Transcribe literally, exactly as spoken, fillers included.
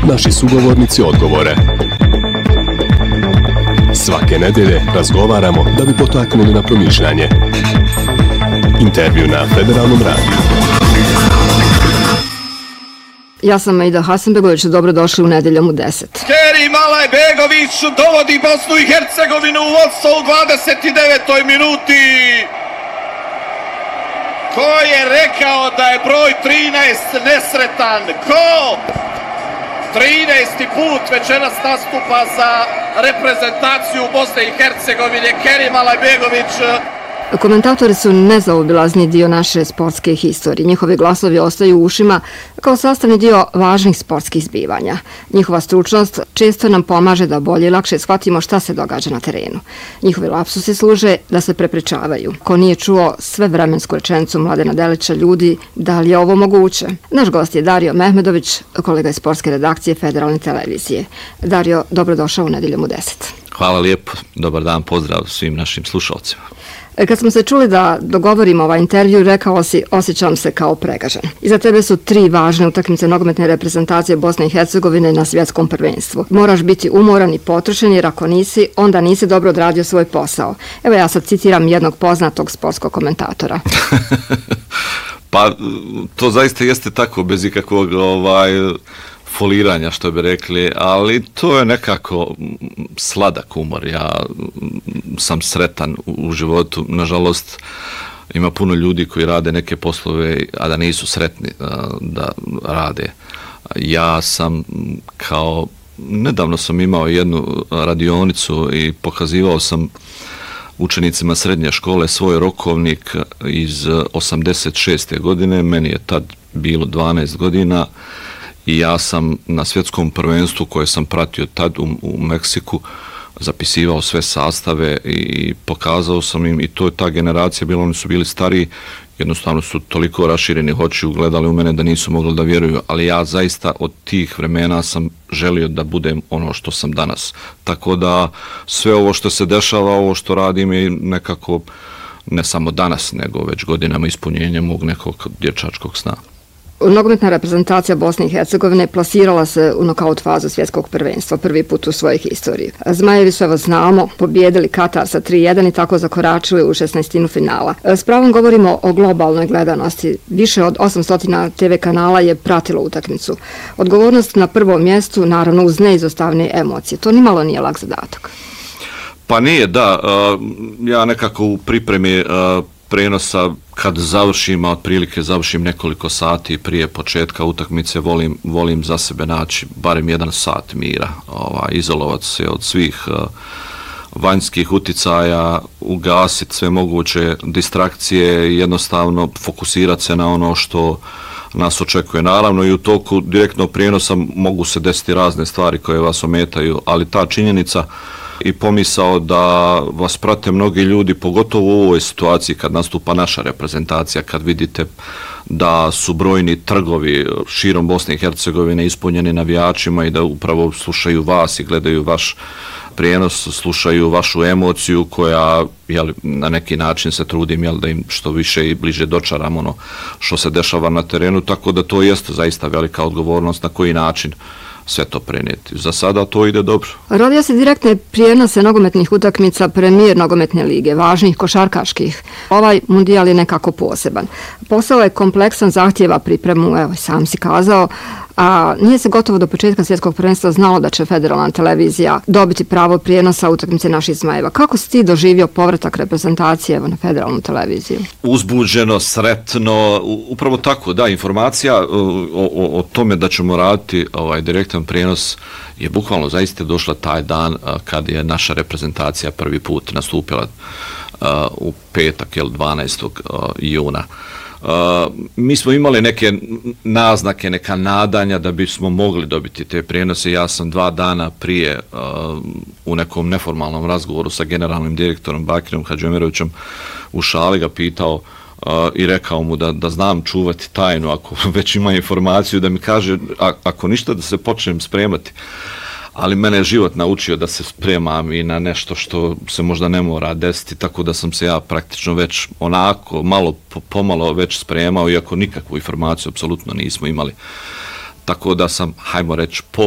naši sugovornici odgovore. Svake nedelje razgovaramo da bi potaknuli na promišljanje. Intervju na Federalnom radiju. Ja sam Aida Hasanbegović, dobrodošli u Nedeljom u deset. Kerim Alajbegović dovodi Bosnu i Hercegovinu u vodstvo u dvadeset devetoj minuti. Ko je rekao da je broj trinaest nesretan? Ko? trinaesti put večeras nastupa za reprezentaciju Bosne i Hercegovine Kerim Alajbegović. Komentatori su nezaobilazni dio naše sportske historije. Njihovi glasovi ostaju u ušima kao sastavni dio važnih sportskih zbivanja. Njihova stručnost često nam pomaže da bolje i lakše shvatimo šta se događa na terenu. Njihovi lapsusi služe da se prepričavaju. Ko nije čuo sve vremensku rečenicu Mladena Delića, ljudi, da li je ovo moguće? Naš gost je Dario Mehmedović, kolega iz sportske redakcije Federalne televizije. Dario, dobrodošao u Nedeljom u deset. Hvala lijepo. Dobar dan, pozdrav svim našim slušalcima. Kad smo se čuli da dogovorimo ovaj intervju, rekao si, osjećam se kao pregažen. Iza tebe su tri važne utakmice nogometne reprezentacije Bosne i Hercegovine na svjetskom prvenstvu. Moraš biti umoran i potrošen, jer ako nisi, onda nisi dobro odradio svoj posao. Evo ja sad citiram jednog poznatog sportskog komentatora. Pa to zaista jeste tako, bez ikakvog ovaj, foliranja, što bi rekli, ali to je nekako sladak umor. Ja sam sretan u životu. Nažalost, ima puno ljudi koji rade neke poslove, a da nisu sretni da rade. Ja sam kao, nedavno sam imao jednu radionicu i pokazivao sam učenicima srednje škole svoj rokovnik iz osamdeset šeste godine. Meni je tad bilo dvanaest godina. I ja sam na svjetskom prvenstvu koje sam pratio tad u, u Meksiku zapisivao sve sastave i pokazao sam im, i to je ta generacija bila, oni su bili stariji, jednostavno su toliko rašireni očiju gledali u mene da nisu mogli da vjeruju, ali ja zaista od tih vremena sam želio da budem ono što sam danas. Tako da sve ovo što se dešava, ovo što radim je nekako ne samo danas, nego već godinama ispunjenja mog nekog dječačkog sna. Nogometna reprezentacija Bosne i Hercegovine plasirala se u nokaut fazu svjetskog prvenstva prvi put u svojoj historiji. Zmajevi su, evo znamo, pobijedili Katar sa tri jedan i tako zakoračili u šesnaestinu finala. S pravom govorimo o globalnoj gledanosti. Više od osamsto te ve kanala je pratilo utakmicu. Odgovornost na prvom mjestu, naravno uz neizostavne emocije. To nimalo nije lak zadatak. Pa nije, da. Ja nekako u pripremi prenosa, kad završim, a otprilike završim nekoliko sati prije početka utakmice, volim, volim za sebe naći barem jedan sat mira, ovaj, izolovati se od svih uh, vanjskih uticaja, ugasiti sve moguće distrakcije i jednostavno fokusirati se na ono što nas očekuje. Naravno i u toku direktnog prijenosa mogu se desiti razne stvari koje vas ometaju, ali ta činjenica i pomisao da vas prate mnogi ljudi, pogotovo u ovoj situaciji kad nastupa naša reprezentacija, kad vidite da su brojni trgovi širom Bosne i Hercegovine ispunjeni navijačima i da upravo slušaju vas i gledaju vaš prijenos, slušaju vašu emociju koja, jel, na neki način se trudim, jel, da im što više i bliže dočaram ono što se dešava na terenu, tako da to jeste zaista velika odgovornost na koji način sve to prenijeti. Za sada to ide dobro. Radio se direktne prijenose nogometnih utakmica Premijer nogometne lige, važnih košarkaških. Ovaj mundijal je nekako poseban. Posao je kompleksan, zahtjeva pripremu, evo sam si kazao, a nije se gotovo do početka svjetskog prvenstva znalo da će Federalna televizija dobiti pravo prijenosa utakmice naših Zmajeva. Kako si ti doživio povratak reprezentacije evo, na Federalnu televiziju? Uzbuđeno, sretno, upravo tako, da, informacija o, o, o tome da ćemo raditi ovaj direktan prijenos je bukvalno zaista došla taj dan kad je naša reprezentacija prvi put nastupila uh, u petak, jel, dvanaestog juna. Uh, mi smo imali neke naznake, neka nadanja da bismo mogli dobiti te prijenose. Ja sam dva dana prije uh, u nekom neformalnom razgovoru sa generalnim direktorom Bakirom Hadžemerovićem u šali ga pitao uh, i rekao mu da, da znam čuvati tajnu, ako već ima informaciju, da mi kaže a, ako ništa da se počnem spremati. Ali mene je život naučio da se spremam i na nešto što se možda ne mora desiti, tako da sam se ja praktično već onako malo pomalo već spremao, iako nikakvu informaciju apsolutno nismo imali. Tako da sam, hajmo reći, po